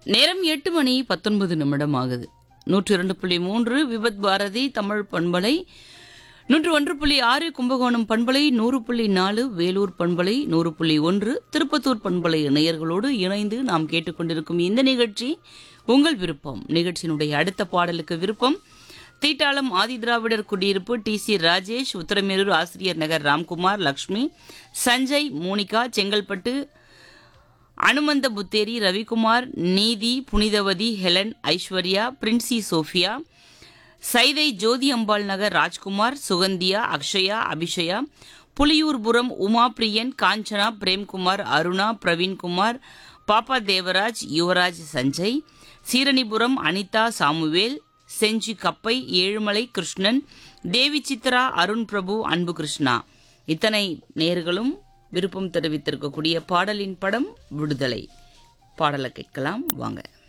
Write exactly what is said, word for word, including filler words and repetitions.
நேரம் எட்டு மணி பத்தொன்பது நிமிடம் ஆகுது. நூற்றி இரண்டு புள்ளி மூன்று விபத் பாரதி தமிழ் பண்பலை, நூற்று ஒன்று புள்ளி ஆறு கும்பகோணம் பண்பலை, நூறு புள்ளி நாலு வேலூர் பண்பலை, நூறு புள்ளி ஒன்று திருப்பத்தூர் பண்பலை நேயர்களோடு இணைந்து நாம் கேட்டுக்கொண்டிருக்கும் இந்த நிகழ்ச்சி உங்கள் விருப்பம். நிகழ்ச்சியினுடைய அடுத்த பாடலுக்கு விருப்பம் தீட்டாளம் ஆதிதிராவிடர் குடியிருப்பு டி சி ராஜேஷ், உத்தரமேரூர் ஆசிரியர் நகர் ராம்குமார், லக்ஷ்மி, சஞ்சய், மோனிகா, செங்கல்பட்டு அனுமந்த புத்தேரி, ரவிக்குமார், நீதி, புனிதவதி, ஹெலன், ஐஸ்வர்யா, பிரின்சி சோஃபியா, சைதை ஜோதி அம்பாள் நகர் ராஜ்குமார், சுகந்தியா, அக்ஷயா, அபிஷயா, புலியூர்புரம் உமா பிரியன், காஞ்சனா, பிரேம்குமார், அருணா, பிரவீன்குமார், பாப்பா தேவராஜ், யுவராஜ், சஞ்சய், சீரணிபுரம் அனிதா, சாமுவேல், செஞ்சி கப்பை, ஏழுமலை கிருஷ்ணன், தேவி சித்ரா, அருண் பிரபு, அன்பு கிருஷ்ணா, இத்தனை நேர்களும் விருப்பம் தெரிவித்திருக்கக்கூடிய பாடலின் படம் விடுதலை. பாடலை கேட்கலாம் வாங்க.